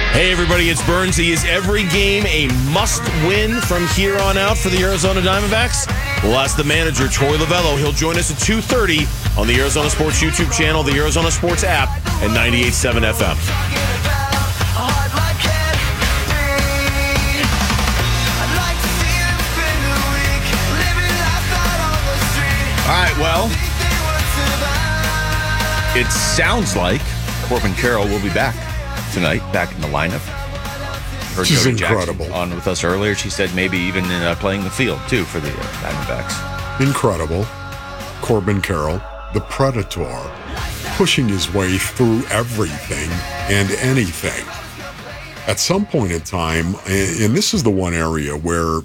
Hey everybody, it's Burnsy. Is every game a must-win from here on out for the Arizona Diamondbacks? We'll ask the manager, Troy Lavello. He'll join us at 2:30 on the Arizona Sports YouTube channel, the Arizona Sports app, and 98.7 FM. All right, well, it sounds like Corbin Carroll will be back tonight, back in the lineup. Heard She's Jody incredible. Jackson on with us earlier. She said maybe even playing the field, too, for the Diamondbacks. Incredible. Corbin Carroll, the Predator, pushing his way through everything and anything. At some point in time, and this is the one area where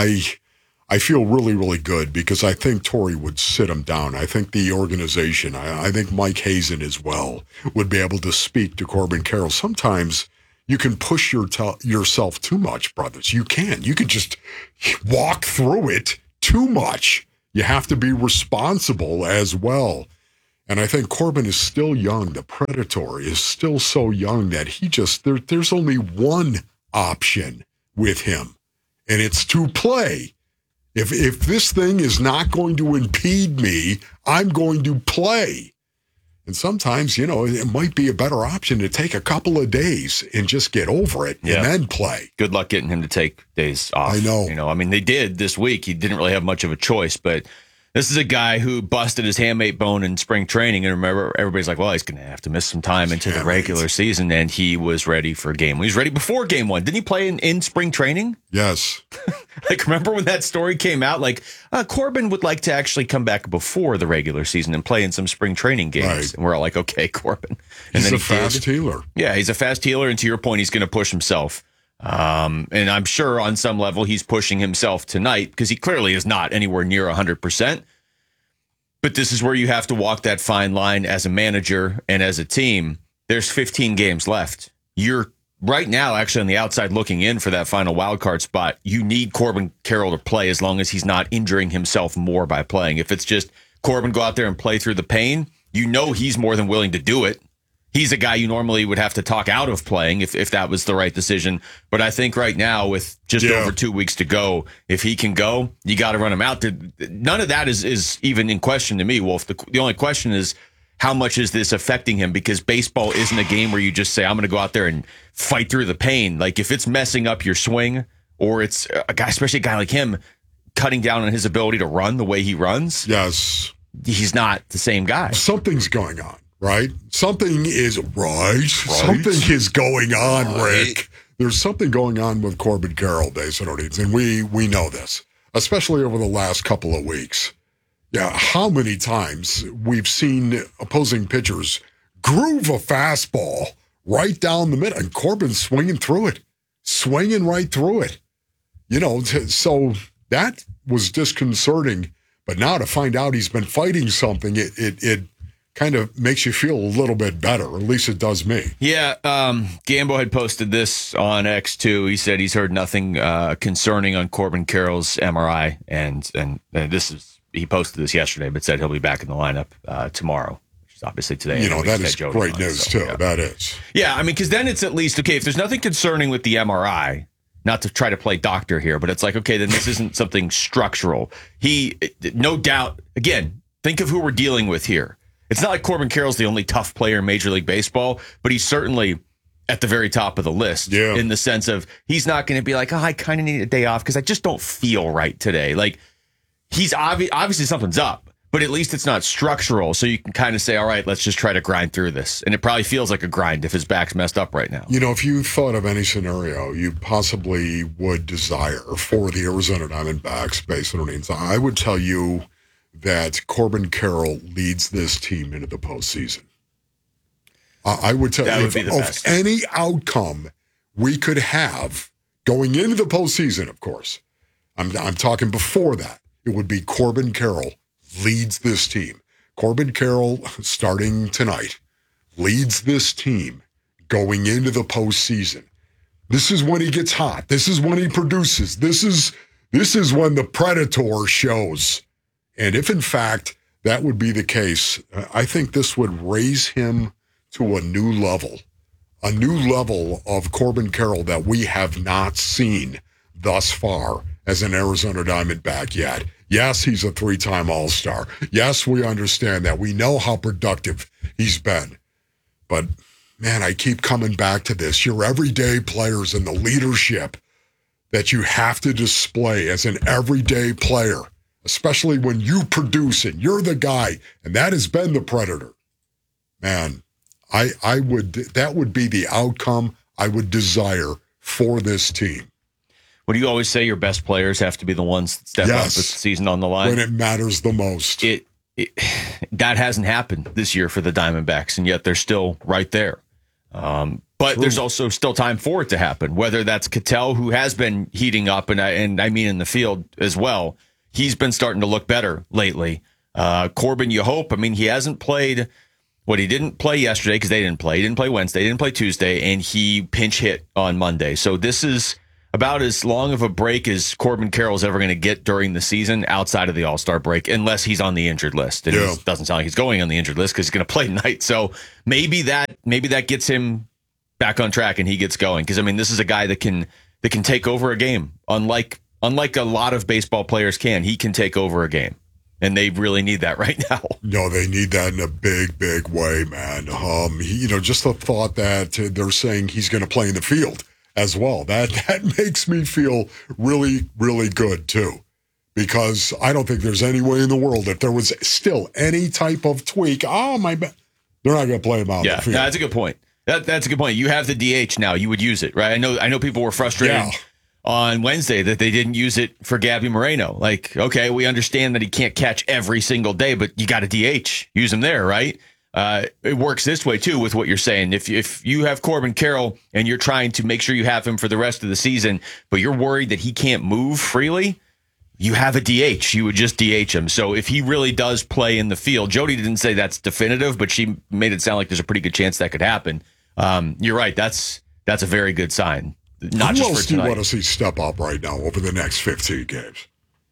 I feel really, really good because I think Torey would sit him down. I think the organization, I think Mike Hazen as well, would be able to speak to Corbin Carroll. Sometimes you can push yourself too much, brothers. You can. You can just walk through it too much. You have to be responsible as well. And I think Corbin is still young. The Predator is still so young that there's only one option with him, and it's to play. If this thing is not going to impede me, I'm going to play. And sometimes, it might be a better option to take a couple of days and just get over it and then play. Good luck getting him to take days off. I know. They did this week. He didn't really have much of a choice, but this is a guy who busted his hamate bone in spring training. And remember, everybody's like, well, he's going to have to miss some time into the regular season. And he was ready for game one. He was ready before game one. Didn't he play in spring training? Yes. Remember when that story came out? Corbin would like to actually come back before the regular season and play in some spring training games. Right. And we're all like, okay, Corbin. And he's a fast healer. Yeah, he's a fast healer. And to your point, he's going to push himself. And I'm sure on some level he's pushing himself tonight because he clearly is not anywhere near 100%. But this is where you have to walk that fine line as a manager and as a team. There's 15 games left. You're right now actually on the outside looking in for that final wild card spot. You need Corbin Carroll to play as long as he's not injuring himself more by playing. If it's just Corbin go out there and play through the pain, he's more than willing to do it. He's a guy you normally would have to talk out of playing if that was the right decision. But I think right now, with just over 2 weeks to go, if he can go, you got to run him out. None of that is even in question to me, Wolf. The only question is, how much is this affecting him? Because baseball isn't a game where you just say, I'm going to go out there and fight through the pain. Like, if it's messing up your swing, or it's a guy, especially a guy like him, cutting down on his ability to run the way he runs. Yes. He's not the same guy. Something's going on. Right? Something is right. Something is going on, Rick. There's something going on with Corbin Carroll, and we know this, especially over the last couple of weeks. Yeah, how many times we've seen opposing pitchers groove a fastball right down the middle, and Corbin swinging right through it. So that was disconcerting. But now to find out he's been fighting something, it kind of makes you feel a little bit better, or at least it does me. Yeah, Gambo had posted this on X too. He said he's heard nothing concerning on Corbin Carroll's MRI, and he posted this yesterday, but said he'll be back in the lineup tomorrow, which is obviously today. That is great news too. Yeah. That is. Yeah, because then it's at least okay if there's nothing concerning with the MRI. Not to try to play doctor here, but it's like, okay, then this isn't something structural. He, no doubt, again, think of who we're dealing with here. It's not like Corbin Carroll's the only tough player in Major League Baseball, but he's certainly at the very top of the list in the sense of he's not going to be like, I kind of need a day off because I just don't feel right today. Like, he's obviously something's up, but at least it's not structural. So you can kind of say, all right, let's just try to grind through this. And it probably feels like a grind if his back's messed up right now. If you thought of any scenario you possibly would desire for the Arizona Diamondbacks based on needs, I would tell you that Corbin Carroll leads this team into the postseason. I would tell you, if any outcome we could have going into the postseason, of course, I'm talking before that, it would be Corbin Carroll leads this team. Corbin Carroll, starting tonight, leads this team going into the postseason. This is when he gets hot. This is when he produces. This is when the Predator shows. And if, in fact, that would be the case, I think this would raise him to a new level a new level of Corbin Carroll that we have not seen thus far as an Arizona Diamondback yet. Yes, he's a 3-time All-Star. Yes, we understand that. We know how productive he's been. But, man, I keep coming back to this. Your everyday players and the leadership that you have to display as an everyday player, especially when you produce and you're the guy, and that has been the Predator. Man, that would be the outcome I would desire for this team. What do you always say? Your best players have to be the ones that step up with the season on the line? When it matters the most. That hasn't happened this year for the Diamondbacks, and yet they're still right there. But There's also still time for it to happen, whether that's Ketel, who has been heating up, and I mean in the field as well. He's been starting to look better lately. Corbin, you hope. I mean, he hasn't played. He didn't play yesterday because they didn't play. He didn't play Wednesday. He didn't play Tuesday, and he pinch hit on Monday. So this is about as long of a break as Corbin Carroll's ever going to get during the season outside of the All-Star break, unless he's on the injured list. And it doesn't sound like he's going on the injured list because he's going to play tonight. So maybe that gets him back on track and he gets going. Because, I mean, this is a guy that can take over a game. Unlike a lot of baseball players can. He can take over a game. And they really need that right now. No, they need that in a big, big way, man. Just the thought that they're saying he's going to play in the field as well. That makes me feel really, really good, too. Because I don't think there's any way in the world, if there was still any type of tweak, they're not going to play him out in the field. Yeah, that's a good point. That's a good point. You have the DH now. You would use it, right? I know people were frustrated on Wednesday that they didn't use it for Gabby Moreno. Like, okay, we understand that he can't catch every single day, but you got a DH. Use him there, right? It works this way, too, with what you're saying. If you have Corbin Carroll and you're trying to make sure you have him for the rest of the season, but you're worried that he can't move freely, you have a DH. You would just DH him. So if he really does play in the field, Jody didn't say that's definitive, but she made it sound like there's a pretty good chance that could happen. You're right. That's a very good sign. Not Who just else for do you tonight. want to see step up right now over the next 15 games?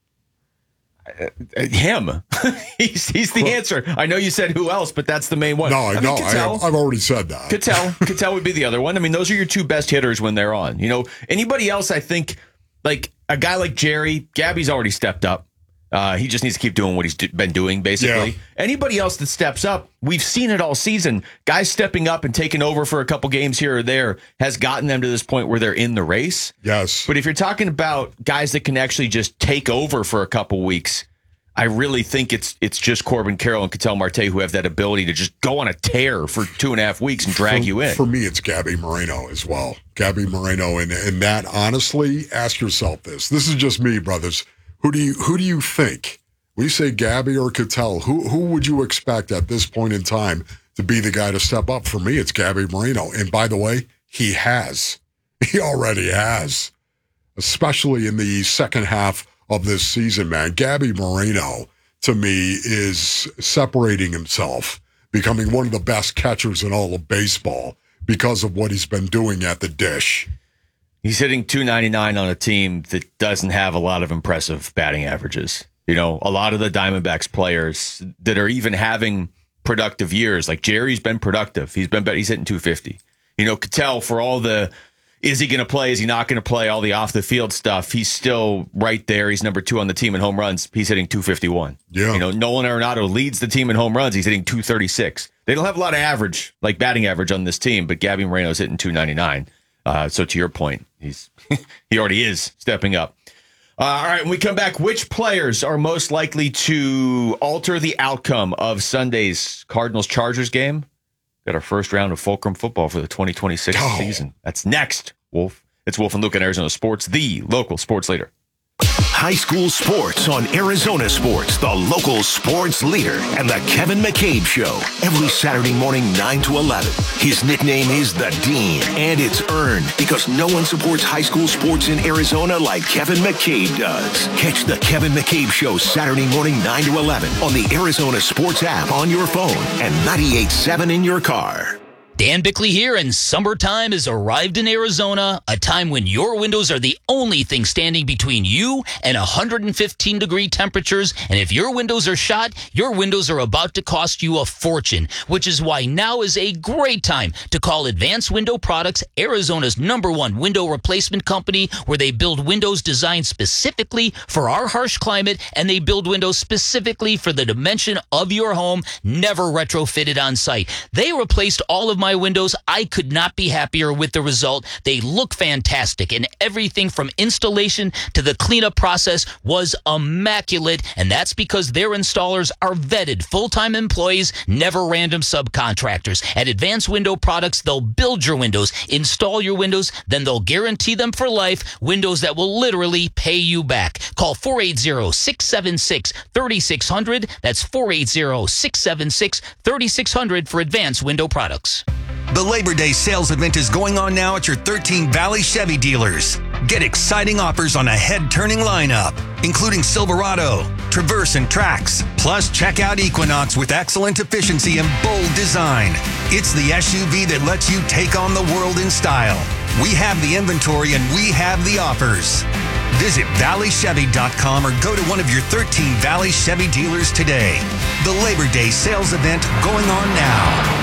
Him. he's the answer. I know you said who else, but that's the main one. No, I know. Ketel, I've already said that. Ketel would be the other one. I mean, those are your two best hitters when they're on. Anybody else, I think, like a guy like Jerry, Gabby's already stepped up. He just needs to keep doing what he's been doing, basically. Yeah. Anybody else that steps up, we've seen it all season. Guys stepping up and taking over for a couple games here or there has gotten them to this point where they're in the race. Yes. But if you're talking about guys that can actually just take over for a couple weeks, I really think it's just Corbin Carroll and Ketel Marte who have that ability to just go on a tear for 2.5 weeks and drag you in. For me, it's Gabby Moreno as well. Gabby Moreno, and that, honestly, ask yourself this. This is just me, brothers. Who do you think? When you say Gabby or Ketel, who would you expect at this point in time to be the guy to step up? For me, it's Gabby Moreno. And by the way, he has. He already has. Especially in the second half of this season, man. Gabby Moreno, to me, is separating himself, becoming one of the best catchers in all of baseball because of what he's been doing at the dish. He's hitting .299 on a team that doesn't have a lot of impressive batting averages. A lot of the Diamondbacks players that are even having productive years, like Jerry's been productive. He's hitting .250. Ketel, for all the is he going to play, is he not going to play, all the off the field stuff, he's still right there. He's number 2 on the team in home runs. He's hitting .251. Yeah. Nolan Arenado leads the team in home runs. He's hitting .236. They don't have a lot of average, like batting average on this team, but Gabby Moreno's hitting .299. So to your point, he already is stepping up. All right, when we come back, which players are most likely to alter the outcome of Sunday's Cardinals-Chargers game? Got our first round of Fulcrum football for the 2026 season. That's next, Wolf. It's Wolf and Luke in Arizona Sports, the local sports leader. High school sports on Arizona Sports, the local sports leader, and the Kevin McCabe Show. Every Saturday morning, 9 to 11. His nickname is The Dean, and it's earned because no one supports high school sports in Arizona like Kevin McCabe does. Catch the Kevin McCabe Show Saturday morning, 9 to 11 on the Arizona Sports app on your phone and 98.7 in your car. Dan Bickley here, and summertime has arrived in Arizona, a time when your windows are the only thing standing between you and 115-degree temperatures. And if your windows are shot, your windows are about to cost you a fortune, which is why now is a great time to call Advanced Window Products, Arizona's #1 window replacement company, where they build windows designed specifically for our harsh climate, and they build windows specifically for the dimension of your home, never retrofitted on site. They replaced all of my windows. I could not be happier with the result. They look fantastic, and everything from installation to the cleanup process was immaculate, and that's because their installers are vetted full-time employees, never random subcontractors. At Advanced Window Products, they'll build your windows, install your windows, then they'll guarantee them for life, windows that will literally pay you back. Call 480-676-3600. That's 480-676-3600 for Advanced Window Products. The Labor Day sales event is going on now at your 13 Valley Chevy dealers. Get exciting offers on a head-turning lineup, including Silverado, Traverse, and Trax. Plus, check out Equinox with excellent efficiency and bold design. It's the SUV that lets you take on the world in style. We have the inventory and we have the offers. Visit valleychevy.com or go to one of your 13 Valley Chevy dealers today. The Labor Day sales event going on now.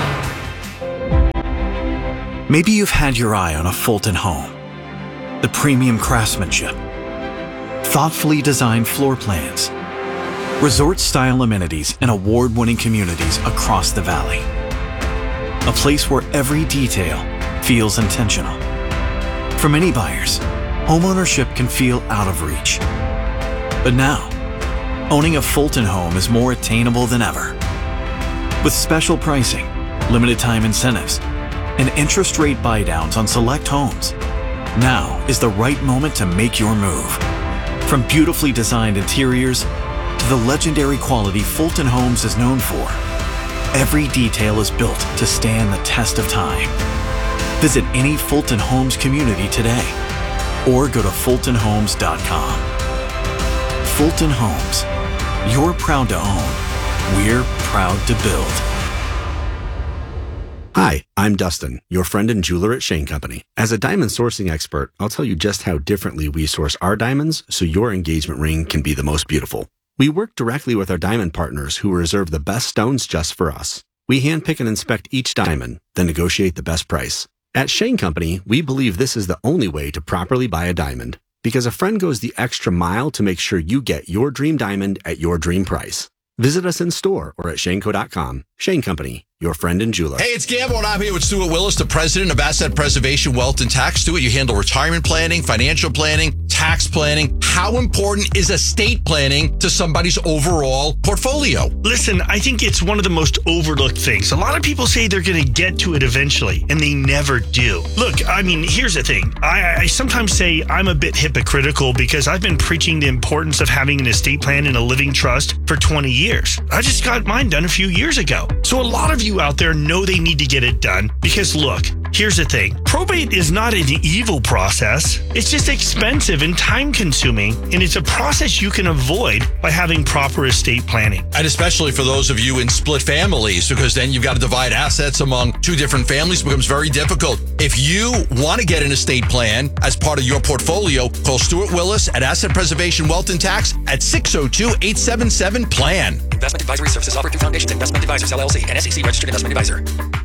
Maybe you've had your eye on a Fulton home. The premium craftsmanship, thoughtfully designed floor plans, resort-style amenities, and award-winning communities across the valley. A place where every detail feels intentional. For many buyers, homeownership can feel out of reach. But now, owning a Fulton home is more attainable than ever. With special pricing, limited time incentives, and interest rate buydowns on select homes, now is the right moment to make your move. From beautifully designed interiors to the legendary quality Fulton Homes is known for, every detail is built to stand the test of time. Visit any Fulton Homes community today or go to fultonhomes.com. Fulton Homes. You're proud to own. We're proud to build. Hi, I'm Dustin, your friend and jeweler at Shane Company. As a diamond sourcing expert, I'll tell you just how differently we source our diamonds so your engagement ring can be the most beautiful. We work directly with our diamond partners who reserve the best stones just for us. We handpick and inspect each diamond, then negotiate the best price. At Shane Company, we believe this is the only way to properly buy a diamond, because a friend goes the extra mile to make sure you get your dream diamond at your dream price. Visit us in store or at shaneco.com. Shane Company, your friend and jeweler. Hey, it's Gambo, and I'm here with Stuart Willis, the president of Asset Preservation Wealth and Tax. Stuart, you handle retirement planning, financial planning, tax planning. How important is estate planning to somebody's overall portfolio? Listen, I think it's one of the most overlooked things. A lot of people say they're going to get to it eventually, and they never do. Look, I mean, here's the thing. I sometimes say I'm a bit hypocritical because I've been preaching the importance of having an estate plan and a living trust for 20 years. I just got mine done a few years ago. So a lot of you out there know they need to get it done because, look, here's the thing. Probate is not an evil process. It's just expensive and time-consuming, and it's a process you can avoid by having proper estate planning. And especially for those of you in split families, because then you've got to divide assets among two different families. It becomes very difficult. If you want to get an estate plan as part of your portfolio, call Stuart Willis at Asset Preservation Wealth and Tax at 602-877-PLAN. Investment advisory services offered through Foundations Investment Advisors, LLC, an SEC registered investment advisor.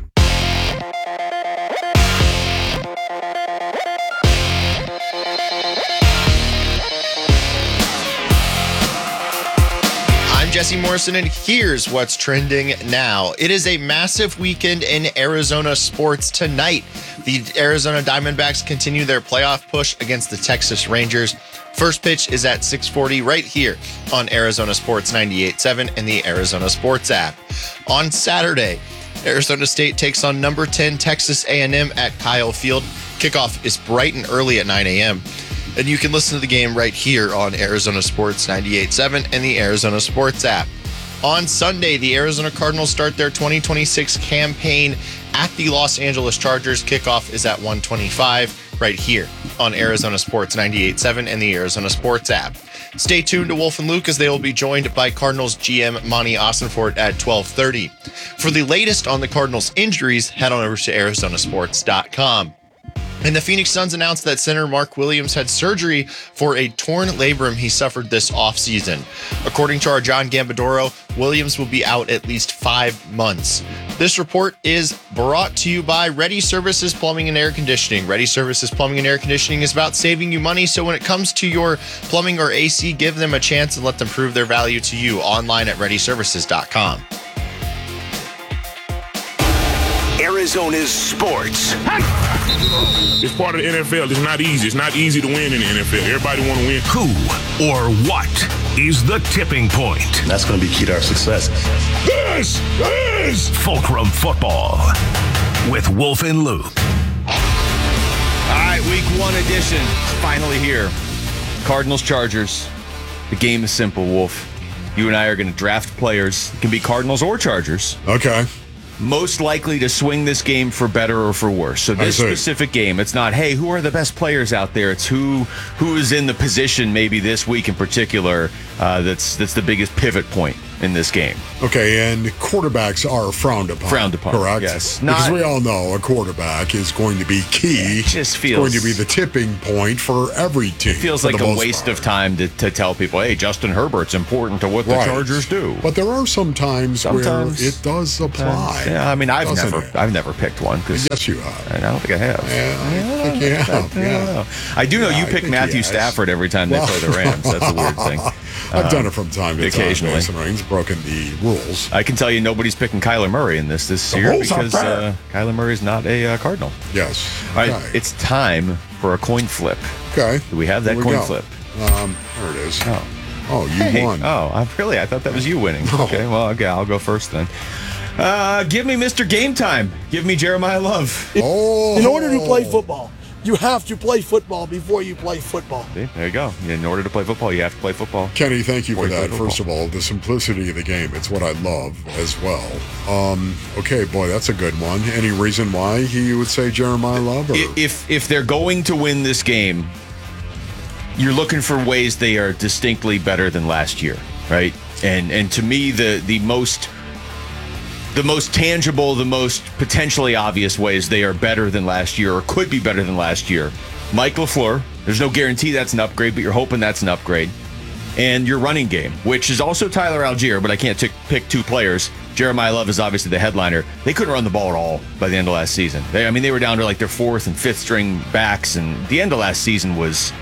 Jesse Morrison, and here's what's trending now. It is a massive weekend in Arizona sports tonight. The Arizona Diamondbacks continue their playoff push against the Texas Rangers. First pitch is at 6:40 right here on Arizona Sports 98.7 and the Arizona Sports app. On Saturday, Arizona State takes on number 10 Texas A&M at Kyle Field. Kickoff is bright and early at 9 a.m. And you can listen to the game right here on Arizona Sports 98.7 and the Arizona Sports app. On Sunday, the Arizona Cardinals start their 2026 campaign at the Los Angeles Chargers. Kickoff is at 1:25 right here on Arizona Sports 98.7 and the Arizona Sports app. Stay tuned to Wolf and Luke as they will be joined by Cardinals GM Monty Ossenfort at 12:30. For the latest on the Cardinals injuries, head on over to ArizonaSports.com. And the Phoenix Suns announced that center Mark Williams had surgery for a torn labrum he suffered this offseason. According to our John Gambadoro, Williams will be out at least 5 months. This report is brought to you by Ready Services Plumbing and Air Conditioning. Ready Services Plumbing and Air Conditioning is about saving you money. So when it comes to your plumbing or AC, give them a chance and let them prove their value to you online at ReadyServices.com. Arizona's sports. It's part of the NFL. It's not easy. It's not easy to win in the NFL. Everybody want to win. Who or what is the tipping point? That's going to be key to our success. This is Fulcrum Football with Wolf and Luke. All right, week 1 edition. It's finally here. Cardinals, Chargers. The game is simple, Wolf. You and I are going to draft players. It can be Cardinals or Chargers. Okay. Most likely to swing this game for better or for worse. So this specific game, it's not, hey, who are the best players out there? It's who is in the position maybe this week in particular that's the biggest pivot point in this game. Okay, and quarterbacks are frowned upon. Frowned upon, correct? yes. Because we all know a quarterback is going to be key. It just feels... It's going to be the tipping point for every team. It feels like a waste of time to tell people, hey, Justin Herbert's important to what the Chargers do. But there are some times where it does apply. Yeah, I mean, I've never picked one. Yes, you have. I don't think I have. Yeah, I think you have. Yeah. I do know you pick Matthew Stafford every time they play the Rams. That's a weird thing. I've done it from time to time. Occasionally. Mason Rain's broken the rules. I can tell you nobody's picking Kyler Murray in this year because Kyler Murrey's not a Cardinal. Yes. All right, it's time for a coin flip. Okay. Do we have that coin flip? There it is. Oh, you won. Oh, I thought that was you winning. No. Okay, well, I'll go first then. Give me Mr. Game Time. Give me Jeremiah Love. In order to play football, you have to play football before you play football. See, there you go. In order to play football, you have to play football. Kenny, thank you for that. First of all, the simplicity of the game. It's what I love as well. Okay, boy, that's a good one. Any reason why you would say Jeremiah Love? Or? If they're going to win this game, you're looking for ways they are distinctly better than last year, right? And to me, the most tangible, the most potentially obvious ways they are better than last year or could be better than last year. Mike LaFleur, there's no guarantee that's an upgrade, but you're hoping that's an upgrade. And your running game, which is also Tyler Algier, but I can't pick two players. Jeremiah Love is obviously the headliner. They couldn't run the ball at all by the end of last season. They were down to like their 4th and 5th string backs, and the end of last season was...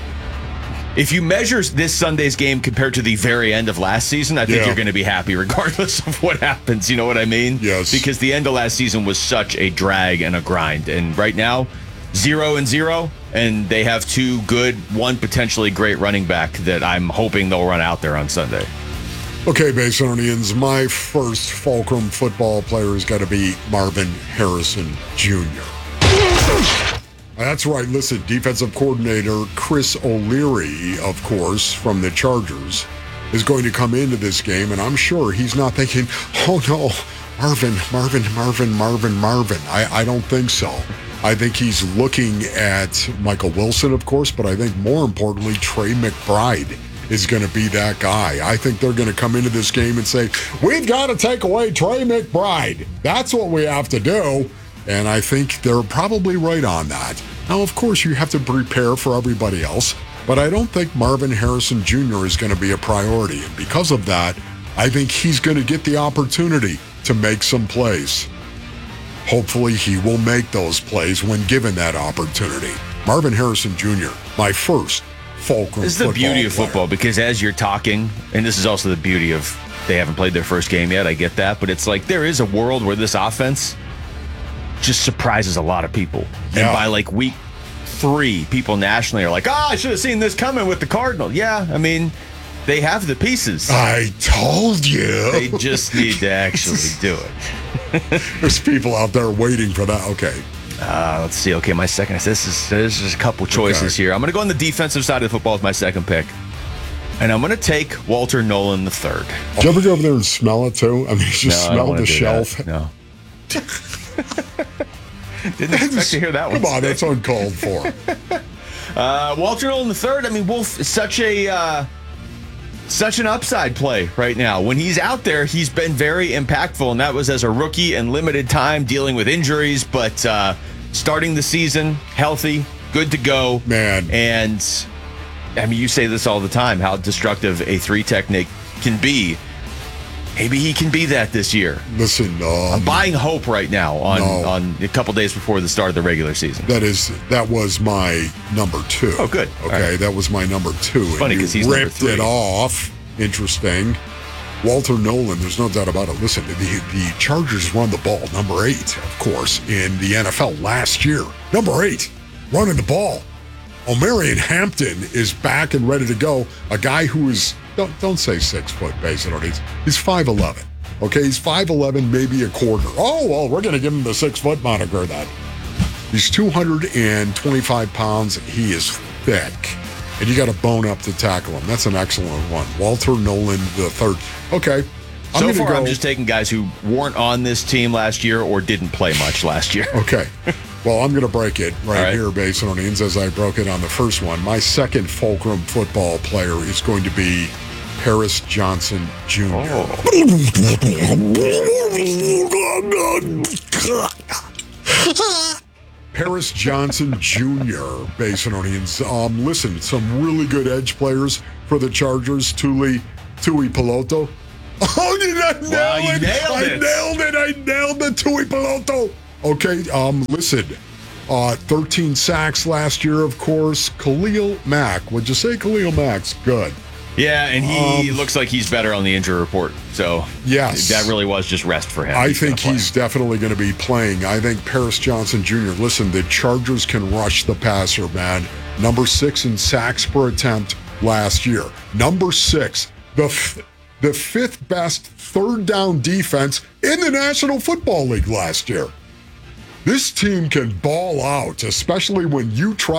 If you measure this Sunday's game compared to the very end of last season, I think you're going to be happy regardless of what happens. You know what I mean? Yes. Because the end of last season was such a drag and a grind. And right now, 0-0, and they have 2 good, 1 potentially great running back that I'm hoping they'll run out there on Sunday. Okay, Basonians, my first Fulcrum football player has got to be Marvin Harrison Jr. That's right. Listen, defensive coordinator Chris O'Leary, of course, from the Chargers, is going to come into this game, and I'm sure he's not thinking, oh, no, Marvin. I don't think so. I think he's looking at Michael Wilson, of course, but I think more importantly, Trey McBride is going to be that guy. I think they're going to come into this game and say, we've got to take away Trey McBride. That's what we have to do. And I think they're probably right on that. Now, of course, you have to prepare for everybody else, but I don't think Marvin Harrison Jr. is going to be a priority. And because of that, I think he's going to get the opportunity to make some plays. Hopefully, he will make those plays when given that opportunity. Marvin Harrison Jr., my first Fulcrum. This is the beauty of football, because as you're talking, and this is also the beauty of they haven't played their first game yet, I get that, but it's like there is a world where this offense just surprises a lot of people. Yeah. And by like week 3, people nationally are like, I should have seen this coming with the Cardinals. Yeah, I mean, they have the pieces. I told you. They just need to actually do it. There's people out there waiting for that. Okay. Let's see. Okay, my second. This is a couple choices here. I'm going to go on the defensive side of the football with my second pick. And I'm going to take Walter Nolan III. Did you ever go over there and smell it too? I mean, just smell the shelf. That. No. Didn't expect to hear that one. Come on, that's uncalled for. Walter Nolan III, I mean, Wolf is such an upside play right now. When he's out there, he's been very impactful, and that was as a rookie and limited time dealing with injuries, but starting the season healthy, good to go. Man. And, I mean, you say this all the time, how destructive a 3 technique can be. Maybe he can be that this year. Listen, I'm buying hope right now on a couple days before the start of the regular season. That was my number 2. Oh, good. Okay, that was my number 2. It's funny because he's number 3. Ripped it off. Interesting. Walter Nolan, there's no doubt about it. Listen, the Chargers run the ball, number 8, of course, in the NFL last year. Number 8, running the ball. Omarion Hampton is back and ready to go. A guy who is, don't say 6 foot, basically. He's 5'11". Okay, he's 5'11", maybe a quarter. Oh, well, we're going to give him the 6 foot moniker then. He's 225 pounds. He is thick. And you got to bone up to tackle him. That's an excellent one. Walter Nolan III. Okay. I'm just taking guys who weren't on this team last year or didn't play much last year. Okay. Well, I'm going to break it right here, Basinonians, as I broke it on the first one. My second Fulcrum football player is going to be Paris Johnson Jr. Paris Johnson Jr., Basinonians. Listen, some really good edge players for the Chargers. Tui Peloto. Oh, you nailed it. I nailed the Tui Peloto. Okay, listen. 13 sacks last year, of course. Khalil Mack. Would you say Khalil Mack's good? Yeah, and he looks like he's better on the injury report. So yes, that really was just rest for him. I think he's definitely going to be playing. I think Paris Johnson Jr., listen, the Chargers can rush the passer, man. Number 6 in sacks per attempt last year. Number 6, the 5th best third down defense in the National Football League last year. This team can ball out, especially when you try